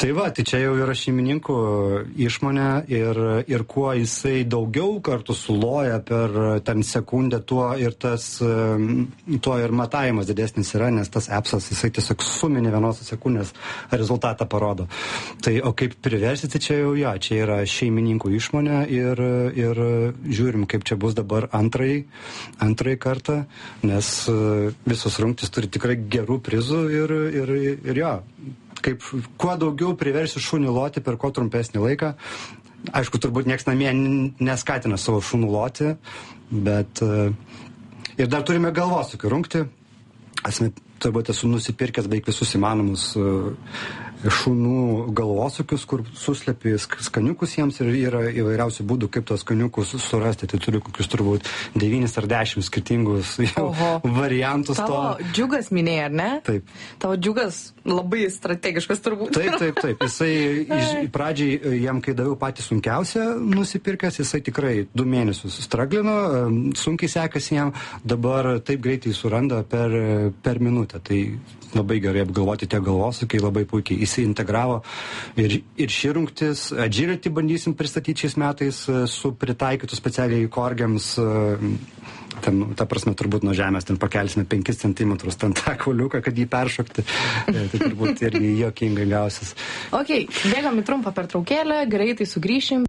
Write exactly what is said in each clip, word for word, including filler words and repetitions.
Tai va, tai čia jau yra šeimininkų išmonė ir, ir kuo jisai daugiau kartų suloja per ten sekundę, tuo ir tas, tuo ir matavimas didesnis yra, nes tas appsas jisai tiesiog suminė vienos sekundės rezultatą parodo. Tai o kaip priversti, tai čia jau jo, čia yra šeimininkų išmonė ir, ir žiūrim, kaip čia bus dabar antrai, antrai kartą, nes visos rungtys turi tikrai gerų prizų ir, ir, ir jo. Kaip kuo daugiau priversi šunį loti per kuo trumpesnį laiką. Aišku, turbūt nieks namie neskatina savo šunų loti, bet ir dar turime galvosūkių rungti. Esame, turbūt esu nusipirkęs beveik visus įmanomus šunų galvosūkius, kur suslepi skaniukus jiems ir yra įvairiausių būdų, kaip tos skaniukus surasti. Tai turiu kokius turbūt devynis ar dešimt skirtingus variantus. Tavo to. Džiugas minėjai, ar ne? Taip. Tavo džiugas labai strategiškas turbūt. Taip, taip, taip. Jisai iš, pradžiai jam, kai daviau patį sunkiausią nusipirkęs, jisai tikrai du mėnesius straglino, sunkiai sekasi jam, dabar taip greitai suranda per, per minutę. Tai labai gerai apgalvoti tie galvosūkiai, labai puikiai įsiintegravo. Ir, ir ši rungtis, agility bandysim pristatyti šiais metais su pritaikytų specialiai korgiams. Ten, ta prasme, turbūt nuo žemės ten pakelsime penkis centimetrus ten tą kauliuką, kad jį peršokti. Tai turbūt irgi juokingai gausis. Ok, bėgam į trumpą pertraukėlę, greitai sugrįšim.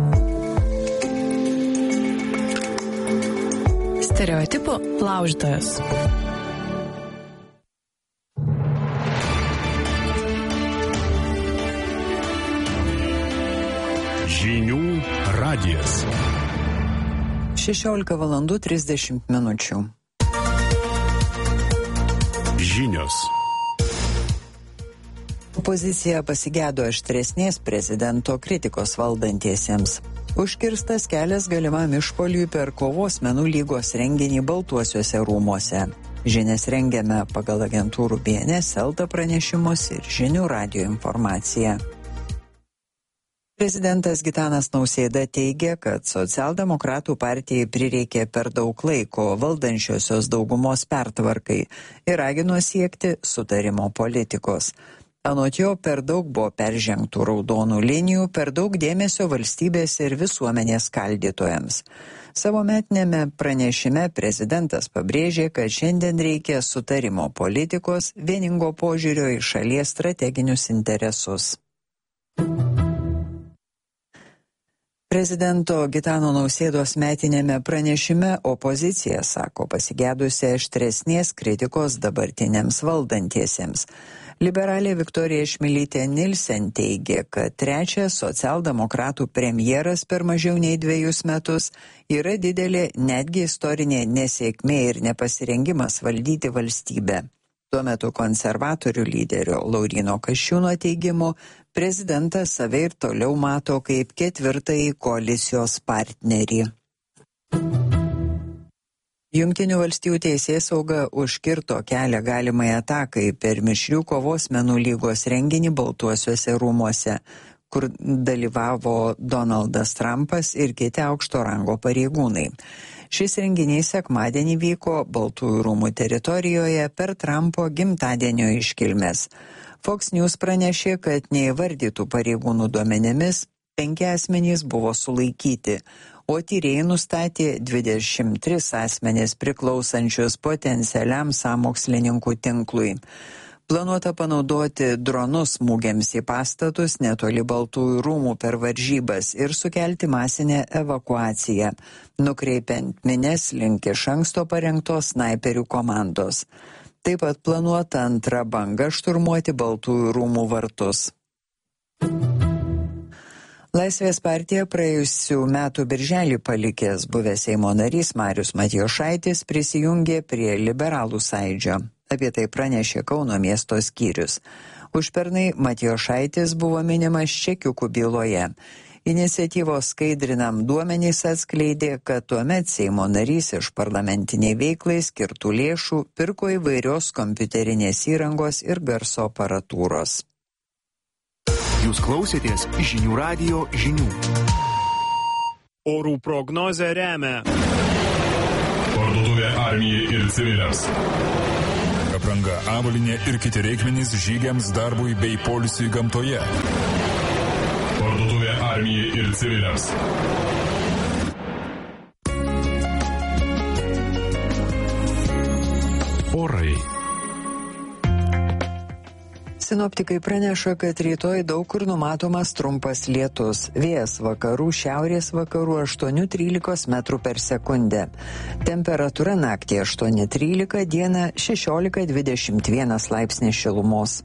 Stereotipų laužytojas. Žinių radijas. šešiolika valandų trisdešimt minučių. Žinios. Opozicija pasigėdo aštresnės prezidento kritikos valdantiesiems. Užkirstas kelias galimam išpuoliui per kovos menų lygos renginį Baltuosiuose rūmuose. Žinias rengiame pagal agentūrų B N S, Elta pranešimus ir Žinių radijo informaciją. Prezidentas Gitanas Nausėda teigia, kad socialdemokratų partijai prireikė per daug laiko valdančiosios daugumos pertvarkai ir ragino siekti sutarimo politikos. Anot jo, per daug buvo peržengtų raudonų linijų, per daug dėmesio valstybės ir visuomenės skaldytojams. Savo metinėme pranešime prezidentas pabrėžė, kad šiandien reikia sutarimo politikos, vieningo požiūrio į šalies strateginius interesus. Prezidento Gitano Nausėdos metinėme pranešime opozicija sako pasigėdusi aštresnės kritikos dabartiniams valdantiesiems. Liberalė Viktorija Čmilytė Nilsen teigė, kad trečias socialdemokratų premjeras per mažiau nei dviejus metus yra didelė netgi istorinė nesėkmė ir nepasirengimas valdyti valstybę. Tuo metu konservatorių lyderio Lauryno Kasčiūno teigimu, prezidentas save ir toliau mato kaip ketvirtąjį koalicijos partnerį. Jungtinių valstijų teisėsauga užkirto kelią galimai atakai per mišrių kovos menų lygos renginį Baltuosiuose rūmuose, kur dalyvavo Donaldas Trumpas ir kiti aukšto rango pareigūnai. Šis renginys sekmadienį vyko Baltųjų rūmų teritorijoje per Trumpo gimtadienio iškilmes. Fox News pranešė, kad neįvardytų pareigūnų duomenimis penki asmenys buvo sulaikyti, o tyrėjai nustatė dvidešimt tris asmenys priklausančius potencialiam sąmokslininkų tinklui. Planuota panaudoti dronus smūgiams į pastatus netoli Baltųjų rūmų per varžybas ir sukelti masinę evakuaciją, nukreipiant minias link iš anksto parengtos snaiperių komandos. Taip pat planuota antra banga šturmuoti Baltųjų rūmų vartus. Laisvės partija praėjusių metų birželį palikęs buvęs Seimo narys Marius Matijošaitis prisijungė prie Liberalų sąjūdžio. Apie tai pranešė Kauno miesto skyrius. Užpernai Matijošaitis buvo minimas čekiukų byloje. Iniciatyvos Skaidrinam duomenys atskleidė, kad tuomet Seimo narys iš parlamentiniai veiklai skirtų lėšų pirko įvairios kompiuterinės įrangos ir garso aparatūros. Jūs klausėtės Žinių radijo žinių. Orų prognozę remia Parduotuvė armijai ir civiliams. apranga, avalynė ir kiti reikmenys žygiams, darbui bei poilsiui gamtoje. Parduotuvė armijai ir civiliams. Orai. Sinoptikai praneša, kad rytoj daug kur numatomas trumpas lietus. Vėjas vakarų, šiaurės vakarų aštuoni trylika metrų per sekundę. Temperatūra naktį aštuoni trylika, dieną šešiolika dvidešimt vienas laipsnis šilumos.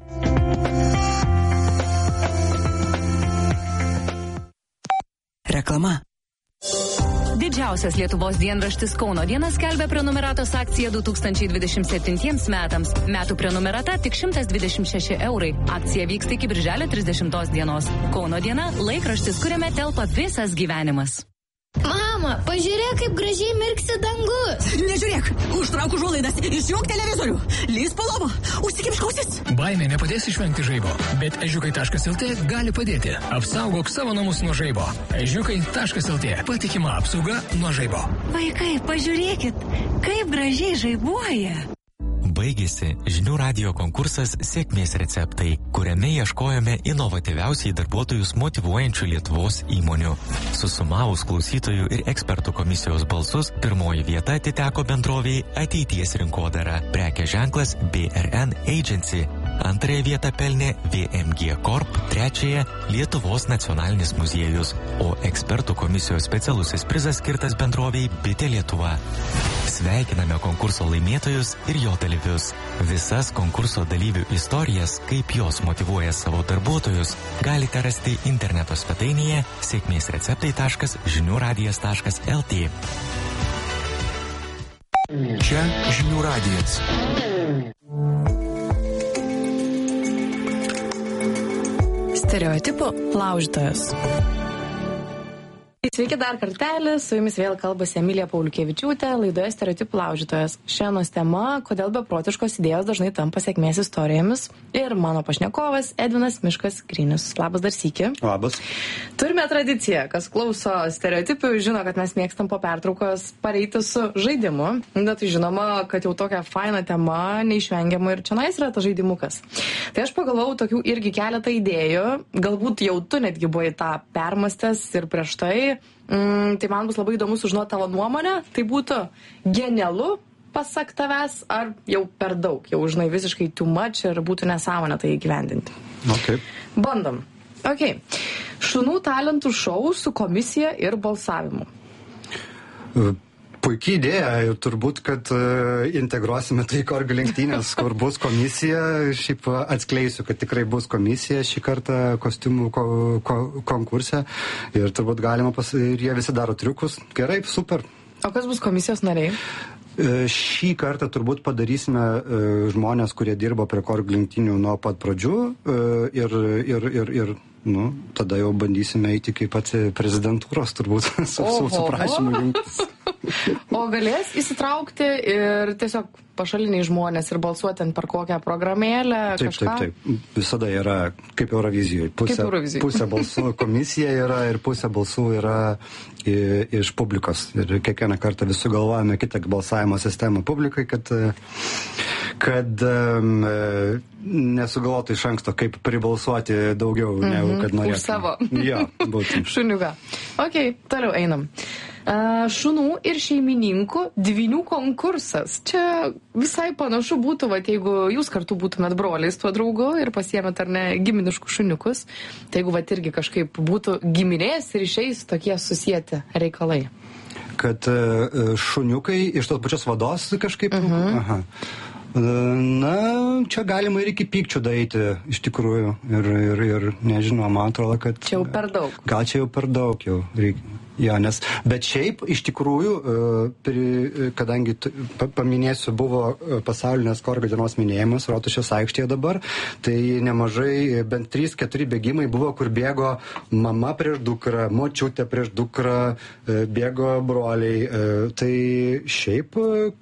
Reklama. Didžiausias Lietuvos dienraštis Kauno diena skelbia prenumeratos akciją du tūkstančiai dvidešimt septintiems metams. Metų prenumerata tik šimtas dvidešimt šeši eurai. Akcija vyksta iki birželio trisdešimtos dienos. Kauno diena – laikraštis, kuriame telpa visas gyvenimas. Mama, pažiūrėk, kaip gražiai mirksi dangus. Nežiūrėk, užtrauk užuolaidas, išjunk televizorių, lįsk po lovą, užsikimšk ausis. Baimė nepadės išvengti žaibo, bet ežiukai taškas lt gali padėti. Apsaugok savo namus nuo žaibo. ežiukai taškas lt – patikima apsauga nuo žaibo. Vaikai, pažiūrėkit, kaip gražiai žaibuoja. Baigėsi žinių radijo konkursas Sėkmės receptai, kuriame ieškojome inovatyviausiai darbuotojus motyvuojančių Lietuvos įmonių. Susumavus klausytojų ir ekspertų komisijos balsus, pirmoji vieta atiteko bendroviai Ateities rinkodara, prekės ženklas B R N Agency. Antrąją vietą pelnė V M G Corp, trečiąją Lietuvos nacionalinis muziejus, o ekspertų komisijos specialusis prizas skirtas bendroviai Bitė Lietuva. Sveikiname konkurso laimėtojus ir jo dalyvius. Visas konkurso dalyvių istorijas, kaip jos motyvuoja savo darbuotojus, galite rasti interneto svetainėje sėkmės receptai taškas žinių radijas taškas lt. Čia žinių radijas. Stereotipų laužytojas. Sveiki dar kartelį, su jumis vėl kalbasi Emilija Pauliukevičiūtė, laidoje Stereotipų laužytojas. Šiandienos tema, kodėl beprotiškos idėjos dažnai tampa sėkmės istorijomis. Ir mano pašnekovas Edvinas Miškas Grinius. Labas dar sykį. Labas. Turime tradiciją, kas klauso stereotipų, žino, kad mes mėgstam po pertraukos pareiti su žaidimu. Bet žinoma, kad jau tokia faina tema, neišvengiama ir čionais yra tas žaidimukas. Tai aš pagalvojau tokių irgi keletą idėjų, galbūt jau tu netgi buvai tą permastęs ir prieš tai. Mm, tai man bus labai įdomu sužinoti tavo nuomonę. Tai būtų genialu, pasak tavęs, ar jau per daug, jau žinai visiškai too much ir būtų nesąmonė tai įgyvendinti. Okay. Bandom. Okay. Šunų talentų šou su komisija ir balsavimu. Uh. Puikiai idėja ir turbūt, kad uh, integruosime tai korgių lenktynės, kur bus komisija. Šiaip atskleisiu, kad tikrai bus komisija šį kartą kostiumų ko, ko, konkurse ir turbūt galima pas... ir jie visi daro triukus. Gerai, super. O kas bus komisijos nariai? Uh, šį kartą turbūt padarysime uh, žmonės, kurie dirbo prie korgių lenktynių nuo pat pradžių uh, ir, ir, ir, ir nu, tada jau bandysime eiti kaip pat prezidentūros turbūt su, su, su prašymu jungtis. O galės įsitraukti ir tiesiog pašaliniai žmonės ir balsuoti per kokią programėlę, taip, kažką? Taip, taip. Visada yra kaip Eurovizijoje. Pusė, kaip Eurovizijoje. Pusė balsų komisija yra ir pusė balsų yra i, iš publikos. Ir kiekvieną kartą vis sugalvojame kitą balsavimo sistemą publikai, kad, kad um, nesugalvotų iš anksto, kaip pribalsuoti daugiau, mm-hmm. negu kad norėtume. Už savo. Jo, būtent. Šuniuką. Ok, toliau einam. Uh, šunų ir šeimininkų dvynių konkursas. Čia visai panašu būtų, va, jeigu jūs kartu būtumėt broliais tuo draugu ir pasiėmėt ar ne giminiškus šuniukus, tai jeigu va irgi kažkaip būtų giminės ir išeis tokie susijęti reikalai. Kad uh, šuniukai iš tos pačios vados kažkaip... Uh-huh. Aha. Na, čia galima ir iki pykčių daeiti, iš tikrųjų. Ir, ir, ir nežinau, man atrodo, kad... Čia jau per daug. Gal čia jau per daug jau reikia. Ja, nes, bet šiaip, iš tikrųjų, kadangi, paminėsiu, buvo pasaulinės korgių dienos minėjimas Rotušės aikštėje dabar, tai nemažai, bent trys keturi bėgimai buvo, kur bėgo mama prieš dukrą, močiutė prieš dukrą, bėgo broliai. Tai šiaip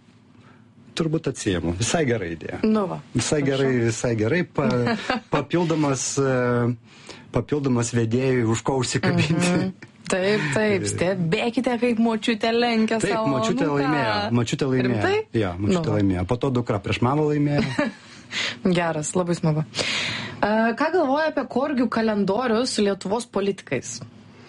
turbūt atsiėmu. Visai gerai idėja. Nu va. Visai gerai, visai gerai. Pa, papildomas... papildomas vedėjui, už ko užsikabinti. Mhm. Taip, taip, stebėkite, kaip močiutė lenkia taip, savo. Taip, močiutė nu, laimėjo. Močiutė laimėjo. Rimtai? Ja, močiutė nu. laimėjo. Po to dukra prieš mamą laimėjo. Geras, labai smagu. Uh, ką galvoja apie korgių kalendorius su Lietuvos politikais?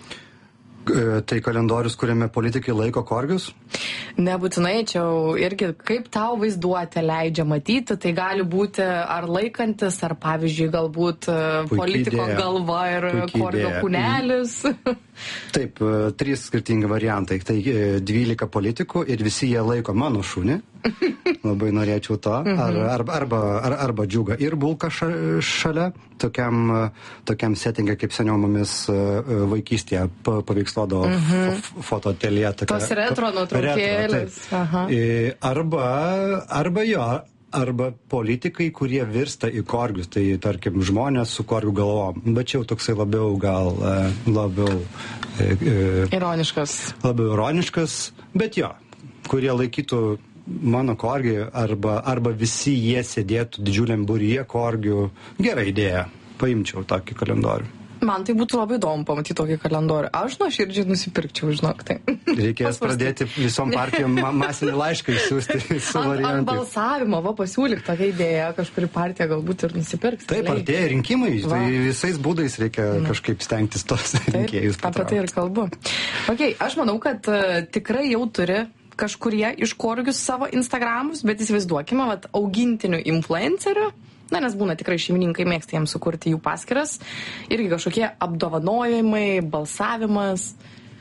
Tai kalendorius, kuriame politikai laiko korgius? Nebūtinai, čia irgi kaip tau vaizduotė leidžia matyti, tai gali būti ar laikantis, ar pavyzdžiui galbūt Puikiai politiko idėja. Galva ir Puikiai korgio idėja. Kūnelis. Taip, trys skirtingi variantai. Tai dvylika politikų ir visi jie laiko mano šunį. Labai norėčiau to. Ar, arba, arba, ar, arba džiugą ir bulką šalia. Tokiam, tokiam settingė, kaip seniau mumis vaikystėje paveiksluodavo mhm. fotoateljė. Tos retro nuotraukėlės. Arba, arba jo, arba politikai, kurie virsta į korgius. Tai, tarkim, žmonės su korgių galvom. Bet čia jau toksai labiau gal, labiau... Ironiškas. Labiau ironiškas, bet jo, kurie laikytų mano korgį, arba, arba visi jie sėdėtų didžiuliam būryje korgių. Gera idėja. Paimčiau tokį kalendorių. Man tai būtų labai įdomu pamatyti tokį kalendorių. Aš nuoširdžiai nusipirkčiau, žinok, tai. Reikės pradėti visom partijom masinį laišką išsiųsti su variantai. Ant balsavimo, va, pasiūlyk tokią idėją, kažkuri partija galbūt ir nusipirks. Taip, artėja rinkimai, va. Tai visais būdais reikia Na. kažkaip stengtis tos rinkėjus patraukti. Apie tai ir kalbu. Okay, aš manau, kad uh, tikrai jau turi kažkurie iš korgius savo Instagramus, bet įsivaizduokime, vat, augintinių influencerių. Na, nes būna tikrai šeimininkai mėgsta jiems sukurti jų paskyras. Irgi kažkokie apdovanojimai, balsavimas.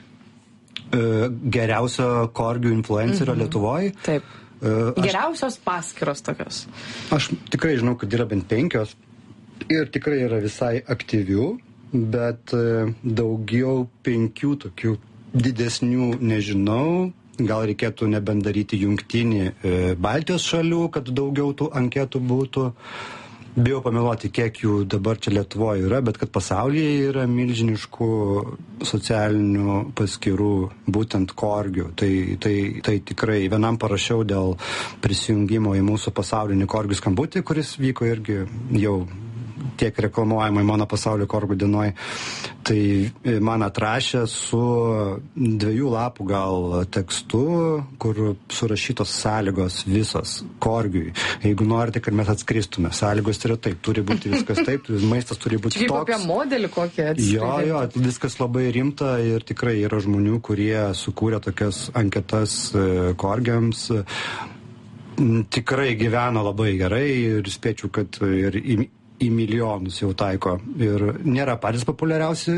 E, geriausio korgių influencerio mm-hmm. Lietuvoje. Taip. E, aš, Geriausios paskyros tokios. Aš tikrai žinau, kad yra bent penkios. Ir tikrai yra visai aktyvių, bet e, daugiau penkių tokių didesnių nežinau. Gal reikėtų nebent daryti jungtinį e, Baltijos šalių, kad daugiau tų anketų būtų. Bijau pameluoti, kiek jų dabar čia Lietuvoje yra, bet kad pasaulyje yra milžiniškų socialinių paskyrų, būtent korgių. Tai, tai, tai tikrai vienam parašiau dėl prisijungimo į mūsų pasaulinį korgių skambutį, kuris vyko irgi jau tiek reklamuojama į mano pasaulio korgių dienoj. Tai man atrašė su dviejų lapų gal tekstu, kur surašytos sąlygos visos korgiui. Jeigu norite, kad mes atskristume, sąlygos yra taip, turi būti viskas taip, maistas turi būti Čia toks. Čia kaip apie modelį kokį atskristi. Jo, jo, viskas labai rimta ir tikrai yra žmonių, kurie sukūrė tokias anketas korgiams. Tikrai gyvena labai gerai ir spėčiau, kad ir į į milijonus jau taiko ir nėra patys populiariausi,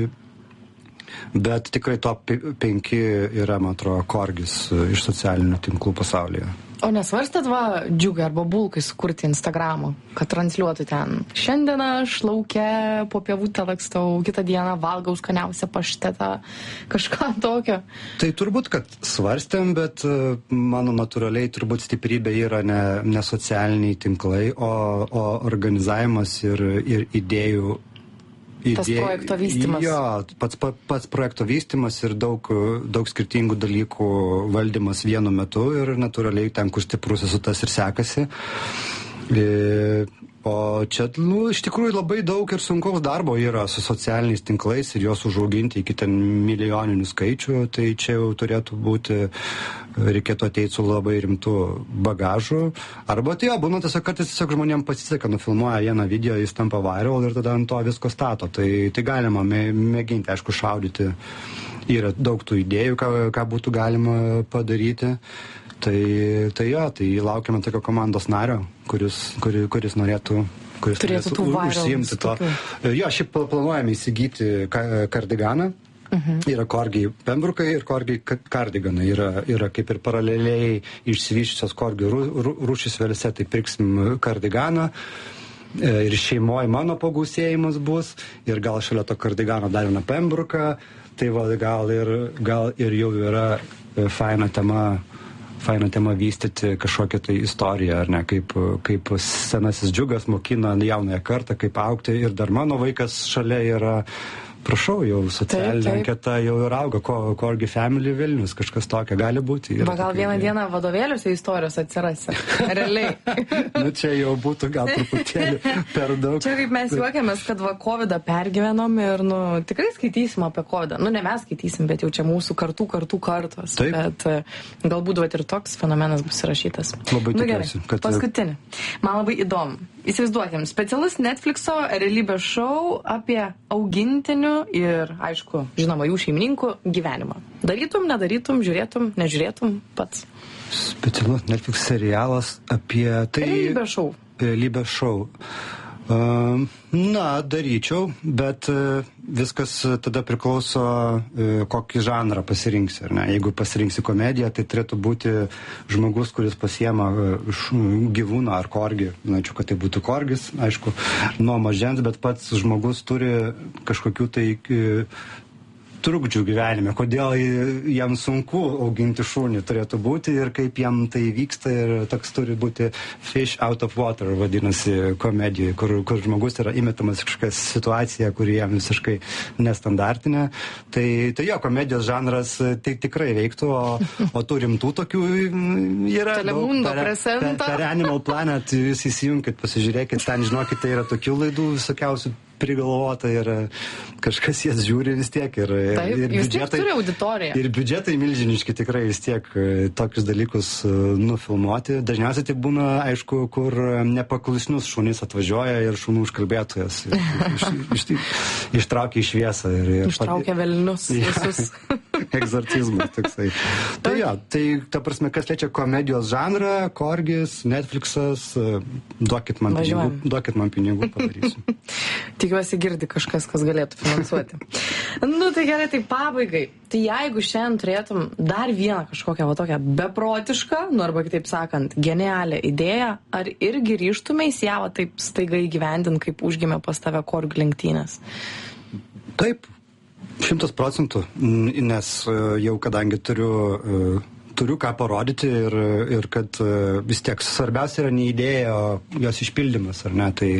bet tikrai top penki yra, man atrodo, korgis iš socialinių tinklų pasaulyje. O nesvarstėt va džiugą arba bulkai sukurti Instagramą, kad transliuotų ten? Šiandien aš lauke po pievutę lakstau, kitą dieną valgau skaniausią paštetą, kažką tokio. Tai turbūt, kad svarstėm, bet mano natūraliai turbūt stiprybė yra ne, ne socialiniai tinklai, o, o organizavimas ir, ir idėjų. Tas idėj... projekto vystymas. Jo, pats, pats projekto vystymas ir daug, daug skirtingų dalykų valdymas vienu metu ir natūraliai ten, kur stiprus esu, tas ir sekasi. E... O čia, nu, iš tikrųjų labai daug ir sunkaus darbo yra su socialiniais tinklais ir juos užauginti iki ten milijoninių skaičių, tai čia jau turėtų būti, reikėtų ateiti su labai rimtu bagažu. Arba tai jo, būna tiesiog kartais tiesiog žmonėms pasiseka, nufilmuoja vieną video, jis tampa viral ir tada ant to visko stato. Tai, tai galima mėginti, aišku, šaudyti. Yra daug tų idėjų, ką, ką būtų galima padaryti. Tai, tai jo, tai laukiame tokio komandos nario, kuris, kuris, kuris norėtų, kuris turėtų norėtų užsiimti to. Jo, šiaip planuojame įsigyti kardiganą. Mhm. Yra korgiai pembrukai ir korgiai kardiganai. Yra, yra kaip ir paraleliai išsivyščiusios korgių rūšys vėlise, tai pirksim kardiganą. Ir šeimoje mano pagausėjimas bus, ir gal šalia to kardigano dar viena pembruka. Tai va, gal ir, gal ir jau yra faina tema. faina tema vystyti kažkokią tai istoriją, ar ne, kaip, kaip senasis džiugas mokina jaunąją kartą, kaip augti, ir dar mano vaikas šalia yra, prašau, jau socialinė anketa jau ir auga, ko, Corgi Family Vilnius, kažkas tokio gali būti. Va, gal vieną dieną vadovėliuose istorijos atsirasi. Realiai. Nu, čia jau būtų gal truputėlį per daug. Čia kaip mes juokiamės, kad va, kovidą pergyvenom ir, nu, tikrai skaitysim apie kovidą. Nu, ne mes skaitysim, bet jau čia mūsų kartų, kartų kartos. Taip. Bet galbūt va, ir toks fenomenas bus įrašytas. Labai nu, tikiuosi. Kad... Paskutinį. Man labai įdomu. Įsivaizduokim, specialus Netflixo realybės šou apie augintinių ir, aišku, žinoma, jų šeimininkų gyvenimą. Darytum, nedarytum, žiūrėtum, nežiūrėtum pats. Specialus Netflix serialas apie tai... Realybės šou. Realybės šou. Uh, na, daryčiau, bet uh, viskas tada priklauso, uh, kokį žanrą pasirinksi. Ar ne? Jeigu pasirinksi komediją, tai turėtų būti žmogus, kuris pasiema uh, gyvūną ar korgį. Načiau, kad tai būtų korgis, aišku, nuo mažens, bet pats žmogus turi kažkokių tai uh, trukdžių gyvenime, kodėl jam sunku auginti šunį turėtų būti ir kaip jam tai vyksta ir toks turi būti fish out of water, vadinasi komedijoje, kur, kur žmogus yra įmetamas kažkokia situacija, kuri jam visiškai nestandartinė. Tai, tai jo, komedijos žanras tai tikrai veiktų, o, o tų rimtų tokių yra daug. Per, per, per Animal Planet jūs įsijunkit, pasižiūrėkit, ten žinokit, tai yra tokių laidų visokiausių prigalvota ir kažkas jas žiūri vis tiek. Ir, Taip, ir, biudžetai, ir biudžetai milžiniški tikrai vis tiek tokius dalykus nufilmuoti. Dažniausiai tai būna, aišku, kur nepaklusnus šunys atvažiuoja ir šunų užkalbėtojas. Iš, iš, iš, ištraukia į šviesą. Ir, ir ištraukia velnius visus. Egzorcizmas toksai. Tai jo, tai ta prasme, kas liečia komedijos žanrą, Korgis, Netflixas, duokit man Važiuojam. pinigų, duokit man pinigų, padarysiu. Tikiuosi girdi kažkas, kas galėtų finansuoti. Nu, tai gerai, tai pabaigai. Tai jeigu šiandien turėtum dar vieną kažkokią va tokią beprotišką, nu arba kitaip sakant, genialią idėją, ar irgi ryžtumeis ją va taip staiga įgyvendint, kaip užgimė pas tave korgių lenktynės? Taip, šimtas procentų, nes jau kadangi turiu, turiu ką parodyti ir, ir kad vis tiek svarbiausia yra ne idėja, o jos išpildymas, ar ne, tai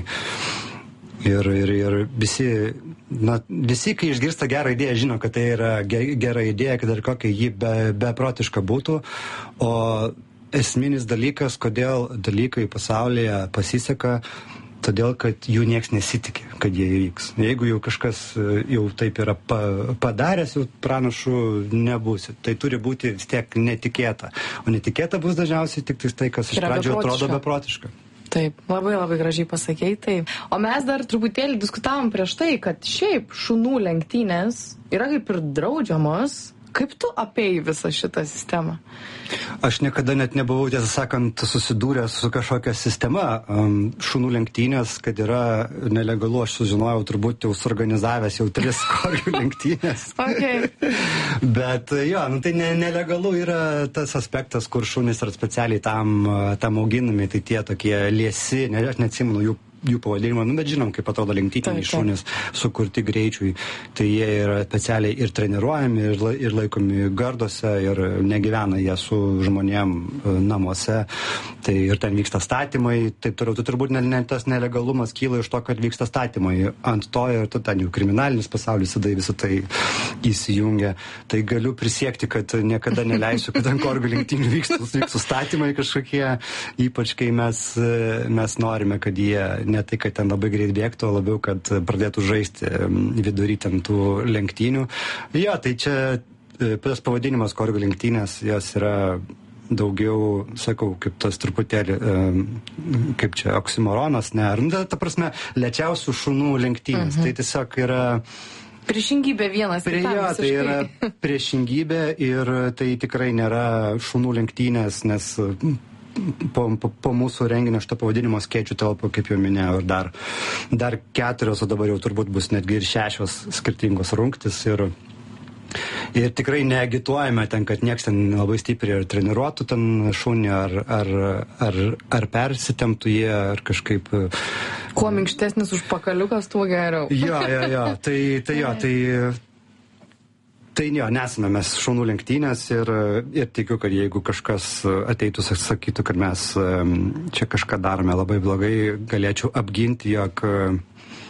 ir, ir, ir visi, na, visi, kai išgirsta gerą idėją, žino, kad tai yra ge, gera idėja, kad ir kokia ji be, beprotiška būtų, o esminis dalykas, kodėl dalykai pasaulyje pasiseka, todėl, kad jų nieks nesitikė, kad jie įvyks. Jeigu jau kažkas jau taip yra pa, padaręs, jau pranašų nebūsi. Tai turi būti vis tiek netikėta. O netikėta bus dažniausiai tik tai, kas iš pradžių atrodo beprotiška. Taip, labai labai gražiai pasakei, taip. O mes dar truputėlį diskutavom prieš tai, kad šiaip šunų lenktynės yra kaip ir draudžiamos. Kaip tu apėjai visą šitą sistemą? Aš niekada net nebuvau, tiesą sakant, susidūręs su kažkokia sistema. Um, šunų lenktynės, kad yra nelegalu, aš sužinojau, turbūt jau suorganizavęs jau tris korgių lenktynės. Okay. Bet jo, nu, tai ne, nelegalu yra tas aspektas, kur šunys yra specialiai tam, tam auginami, tai tie tokie liesi, ne, aš neatsimenu jų jų pavadinimą, nu, bet žinom, kaip atrodo lenktyniniai šunys sukurti greičiui. Tai jie yra specialiai ir treniruojami, ir, ir laikomi gardose, ir negyvena jie su žmonėm namuose. Tai ir ten vyksta statymai, taip toliau. Tai turbūt ne, ne, tas nelegalumas kyla iš to, kad vyksta statymai. Ant to ir ten jau kriminalinis pasaulis tada visą tai įsijungia. Tai galiu prisiekti, kad niekada neleisiu, kad ant korgių lenktynių vyksta, vyksta statymai kažkokie, ypač kai mes, mes norime, kad jie ne tai, kad ten labai greit bėgtų, o labiau, kad pradėtų žaisti vidury ten tų lenktynių. Jo, tai čia tas pavadinimas korgių lenktynės, jos yra daugiau, sakau, kaip tas truputėlį, kaip čia, oksimoronas, ne, ar, ta prasme, lėčiausių šunų lenktynės. Mhm. Tai tiesiog yra priešingybė vienas prie jo, tai yra priešingybė ir tai tikrai nėra šunų lenktynės, nes Po, po, po mūsų renginio šito pavadinimo skėčių telpa, kaip jau minėjau, ir dar, dar keturios, o dabar jau turbūt bus netgi ir šešios skirtingos rungtys. Ir, ir tikrai neagituojame ten, kad nieks ten labai stipriai ir treniruotų ten šunį, ar, ar, ar, ar persitemptų jie, ar kažkaip. Kuo minkštesnis užpakaliukas, tuo geriau. Jo, jo, jo. Tai, tai jo, tai. Tai jo, nesame mes šunų lenktynės ir, ir tikiu, kad jeigu kažkas ateitų ir sakytų, kad mes čia kažką darome labai blogai, galėčiau apginti, jog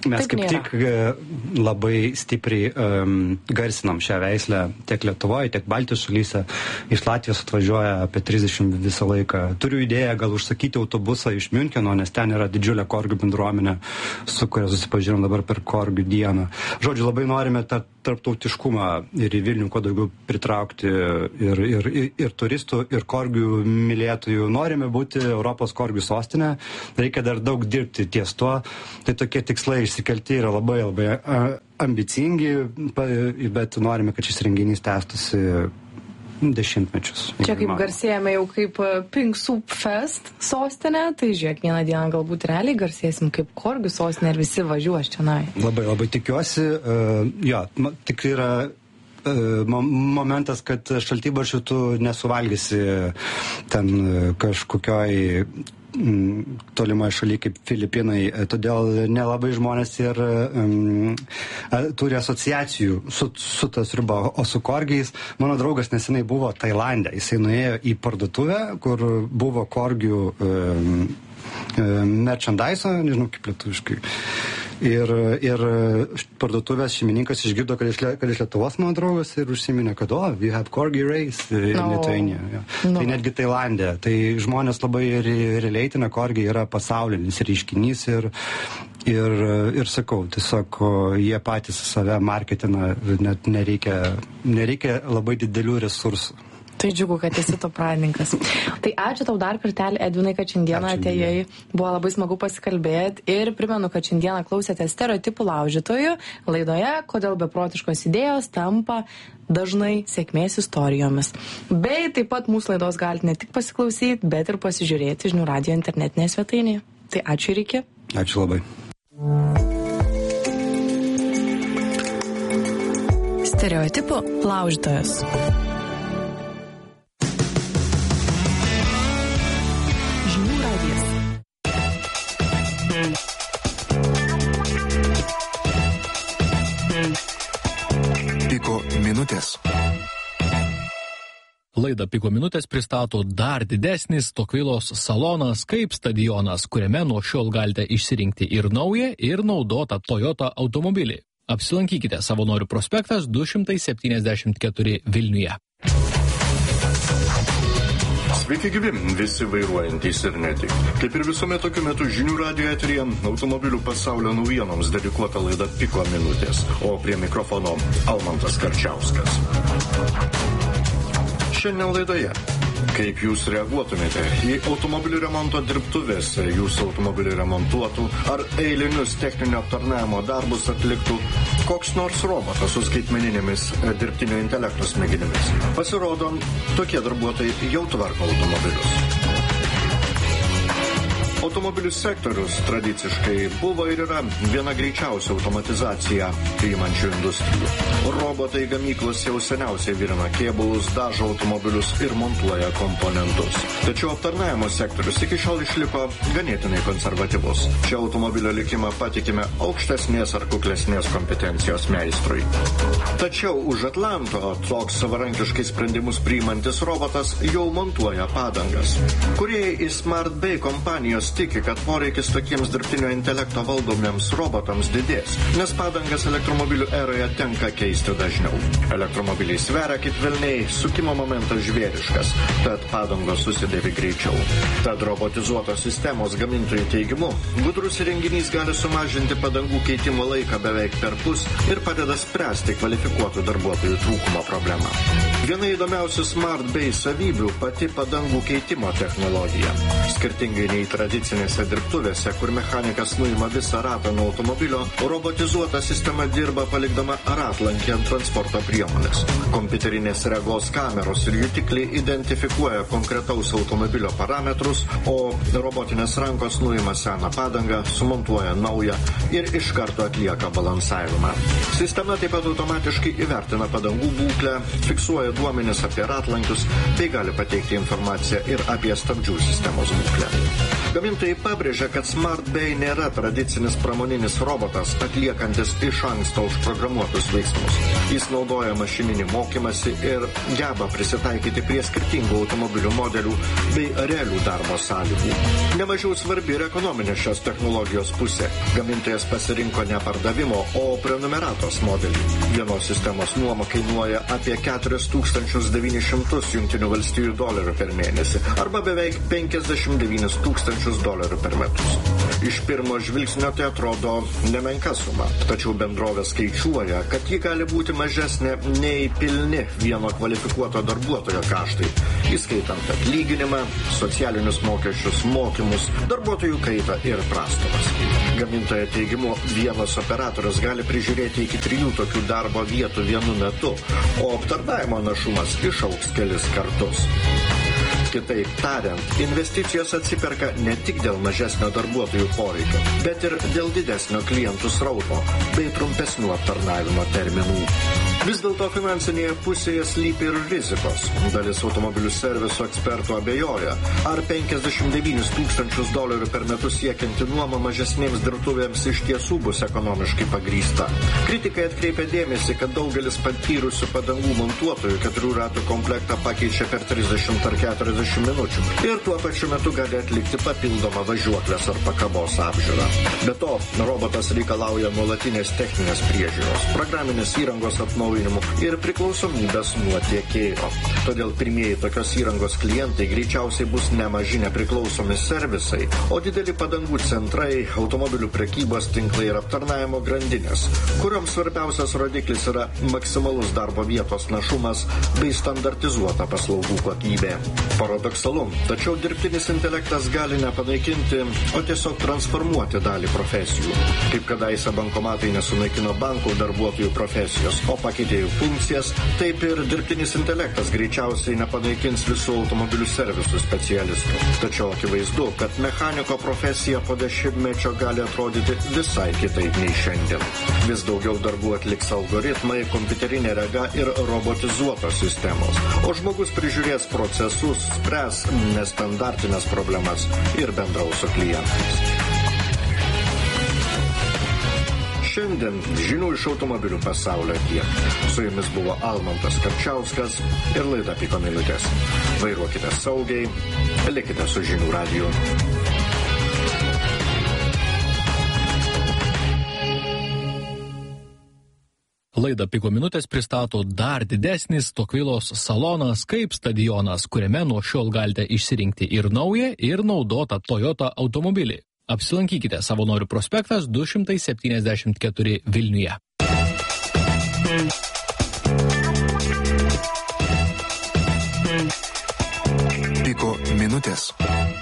Mes kaip tik labai stipriai um, garsinam šią veislę tiek Lietuvoje, tiek Baltijos šalyse. Iš Latvijos atvažiuoja apie trisdešimt visą laiką. Turiu idėją gal užsakyti autobusą iš Miuncheno, nes ten yra didžiulė korgių bendruomenė, su kuria susipažinom dabar per korgių dieną. Žodžiu, labai norime tą tarptautiškumą ir į Vilnių kuo daugiau pritraukti ir, ir, ir, ir turistų, ir korgių mylėtojų. Norime būti Europos korgių sostinė, reikia dar daug dirbti ties tuo. Tai tokie tikslai išsikelti yra labai labai ambicingi, bet norime, kad šis renginys tęstųsi dešimtmečius. Čia kaip garsėjame jau kaip Pink Soup Fest sostinė, tai žiūrėk, vieną dieną galbūt realiai garsėsim kaip korgių sostinė ir visi važiuos čionai. Labai labai tikiuosi, uh, jo, tik yra momentas, kad šaltybarščių tu nesuvalgysi ten kažkokioj tolimoje šalyje kaip Filipinai, todėl nelabai žmonės ir um, turi asociacijų su, su tas riba, o su korgiais. Mano draugas nesenai buvo Tailande, jisai nuėjo į parduotuvę, kur buvo korgių um, merchandise, nežinau kaip lietuviškai. Ir, ir parduotuvės šeimininkas išgirdo, kad iš, kad iš Lietuvos mano draugas ir užsiminė, kad o, we have corgi race in no. Lithuania. Ja. No. Tai netgi Tailandė. Tai žmonės labai releitina, korgiai yra pasaulinis reiškinys ir, ir, ir sakau, tiesiog jie patys save marketina, net nereikia, nereikia labai didelių resursų. Tai džiugu, kad esi to pradininkas. Tai ačiū tau dar kartelį, Edvinai, kad šiandieną atėjai. Buvo labai smagu pasikalbėti ir primenu, kad šiandieną klausėte stereotipų laužytojų laidoje, kodėl beprotiškos idėjos tampa dažnai sėkmės istorijomis. Bei taip pat mūsų laidos galite ne tik pasiklausyti, bet ir pasižiūrėti Žinių radijo internetinėje svetainėje. Tai ačiū ir iki. Ačiū labai. Stereotipų laužytojas. Piko minutės. Laidą Piko minutės pristato dar didesnis Tokvilos salonas kaip stadionas, kuriame nuo šiol galite išsirinkti ir naują, ir naudotą Toyota automobilį. Apsilankykite Savanorių prospektas du šimtai septyniasdešimt keturi Vilniuje. Sveiki gyvi, visi vairuojantys ir ne tik. Kaip ir visuomet tokiu metu Žinių radijo eteryje automobilių pasaulio naujienoms dedikuota laida Piko minutės, o prie mikrofono Almantas Karčiauskas. Šiandien laidoje. Kaip jūs reaguotumėte, jei automobilių remonto dirbtuvėse jūsų automobilį remontuotų ar eilinius techninio aptarnavimo darbus atliktų koks nors robotas su skaitmeninėmis dirbtinio intelekto smegenimis? Pasirodo, tokie darbuotojai jau tvarko automobilius. Automobilių sektorius tradiciškai buvo ir yra viena greičiausia automatizacija priimančių industrijų. Robotai gamyklos jau seniausiai virina kėbulus, dažo automobilius ir montuoja komponentus. Tačiau aptarnavimo sektorius iki šiol išliko ganėtinai konservatyvus. Čia automobilio likimą patikime aukštesnės ar kuklesnės kompetencijos meistrui. Tačiau už Atlanto toks savarankiškai sprendimus priimantis robotas jau montuoja padangas. Kūrėjai į Smart Bay kompanijos tiki, kad poreikis tokiems dirbtinio intelekto valdomiems robotams didės, nes padangas elektromobilių eroje tenka keisti dažniau. Elektromobiliai sveria kaip velniai, sukimo momentas žvėriškas, tad padangos susidėvi greičiau. Tad robotizuotos sistemos gamintojų teigimu, gudrus įrenginys gali sumažinti padangų keitimo laiką beveik per pus ir padeda spręsti kvalifikuotų darbuotojų trūkumo problemą. Viena įdomiausių Smart Bay savybių pati padangų keitimo technologija. Skirtingai nei tradicinėse dirbtuvėse, kur mechanikas nuima visą ratą nuo automobilio, robotizuota sistema dirba palikdama ratlankį ant transporto priemonės. Kompiuterinės regos kameros ir jutikliai identifikuoja konkretaus automobilio parametrus, o robotinės rankos nuima seną padangą, sumontuoja naują ir iš karto atlieka balansavimą. Sistema taip pat automatiškai įvertina padangų būklę, fiksuoja duomenis apie ratlankius, bei gali pateikti informaciją ir apie stabdžių sistemos būklę. Gamintojai pabrėžia, kad SmartBay nėra tradicinis pramoninis robotas, atliekantis iš anksto užprogramuotus veiksmus. Jis naudoja mašininį mokymąsi ir geba prisitaikyti prie skirtingų automobilių modelių bei realių darbo sąlygų. Nemažiau svarbi ir ekonominė šios technologijos pusė. Gamintojas pasirinko ne pardavimo, o prenumeratos modelį. Vienos sistemos nuoma kainuoja apie keturis tūkstančius devynis šimtus Jungtinių valstijų dolerių per mėnesį arba beveik penkiasdešimt devynis tūkstančius dolerių per metus. Iš pirmo žvilgsnio tai atrodo nemenka suma, tačiau bendrovė skaičiuoja, kad ji gali būti mažesnė nei pilni vieno kvalifikuoto darbuotojo kaštai, įskaitant atlyginimą, socialinius mokesčius, mokymus, darbuotojų kaitą ir prastovas. Gamintojo teigimu, vienas operatorius gali prižiūrėti iki trijų tokių darbo vietų vienu metu, o aptarnavimo našumas išaugs kelis kartus. Kitaip tariant, investicijos atsiperka ne tik dėl mažesnio darbuotojų poreikio, bet ir dėl didesnio klientų srauto bei trumpesnių aptarnavimo terminų. Vis dėlto finansinėje pusėje slypi ir rizikos. Dalis automobilių serviso ekspertų abejoja, ar penkiasdešimt devynis tūkstančius dolerių per metus siekianti nuoma mažesnėms dirbtuvėms iš tiesų bus ekonomiškai pagrįsta. Kritikai atkreipia dėmesį, kad daugelis patyrusių padangų montuotojų keturių ratų komplektą pakeičia per trisdešimt ar keturiasdešimt minučių ir tuo pačiu metu gali atlikti papildomą važiuoklės ar pakabos apžiūrą. Be to, robotas reikalauja nuolatinės techninės priežiūros, programinės įrangos atnaujinimų ir priklausomybės nuo tiekėjo. Todėl pirmieji tokios įrangos klientai greičiausiai bus nemaži nepriklausomi servisai, o dideli padangų centrai, automobilių prekybos tinklai ir aptarnavimo grandinės, kurioms svarbiausias rodiklis yra maksimalus darbo vietos našumas bei standartizuota paslaugų kokybė. Paradoksalu, tačiau dirbtinis intelektas gali nepanaikinti, o tiesiog transformuoti dalį profesijų. Kaip kadaise bankomatai nesunaikino bankų darbuotojų profesijos, o pakeitė jų funkcijas, taip ir dirbtinis intelektas greičiausiai nepanaikins visų automobilių servisų specialistų. Tačiau akivaizdu, kad mechaniko profesija po dešimtmečio gali atrodyti visai kitaip nei šiandien. Vis daugiau darbų atliks algoritmai, kompiuterinė rega ir robotizuotos sistemos, o žmogus prižiūrės procesus, spręs nestandartinės problemas ir bendraus su klientais. Šiandien žinių iš automobilių pasaulio tiek. Su jumis buvo Almantas Karčiauskas ir laida Piko minutės. Vairuokite saugiai, likite su Žinių radiju. Laidą Piko minutės pristato dar didesnis Tokvilos salonas kaip stadionas, kuriame nuo šiol galite išsirinkti ir naują, ir naudotą Toyota automobilį. Apsilankykite Savanorių prospektas du šimtai septyniasdešimt keturi Vilniuje. Piko minutės.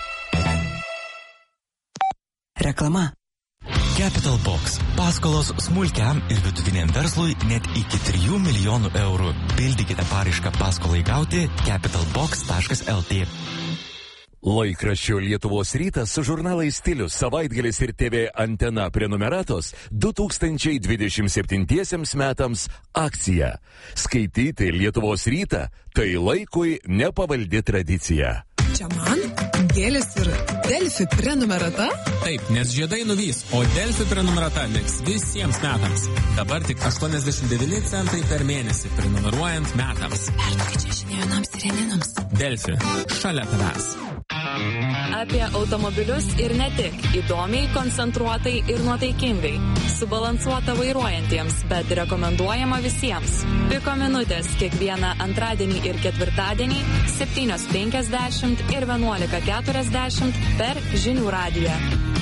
Reklama. Capital Box. Paskolos smulkiam ir vidutiniam verslui net iki trijų milijonų eurų. Pildykite paraišką paskolai gauti capital box taškas el tė. Laikraščio Lietuvos rytas su žurnalais Stilius, Savaitgalis ir T V Antena prenumeratos du tūkstančiai dvidešimt septintiesiems metams akcija. Skaityti Lietuvos rytą tai laikui nepavaldi tradicija. Čia man gėlės ir Delfi prenumerata? Taip, nes žiedai nuvys, o Delfi prenumerata liks visiems metams. Dabar tik aštuoniasdešimt devyni centai per mėnesį prenumeruojant metams. Perduokite žinią jaunams ir janinams. Delfi, šalia tavęs. Apie automobilius ir ne tik. Įdomiai, koncentruotai ir nuotaikingai. Subalansuota vairuojantiems, bet rekomenduojama visiems. Piko minutės kiekvieną antradienį ir ketvirtadienį septynios penkiasdešimt ir vienuolika keturiasdešimt per Žinių radiją.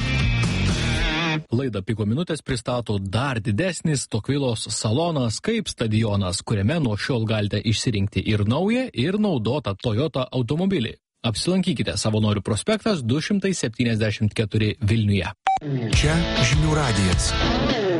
Laidą Piko minutės pristato dar didesnis Tokvilos salonas kaip stadionas, kuriame nuo šiol galite išsirinkti ir naują, ir naudotą Toyota automobilį. Apsilankykite Savanorių prospektas du šimtai septyniasdešimt keturi Vilniuje. Čia Žinių radijas.